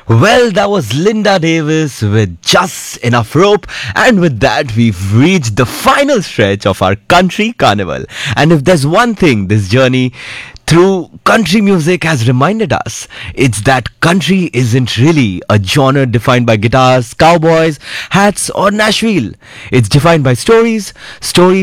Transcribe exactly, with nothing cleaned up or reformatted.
Well, that was Linda Davis with Just Enough Rope, and with that, we've reached the final stretch of our country carnival. And if there's one thing this journey through country music has reminded us, it's that country isn't really a genre defined by guitars, cowboys, hats, or Nashville. It's defined by stories, stories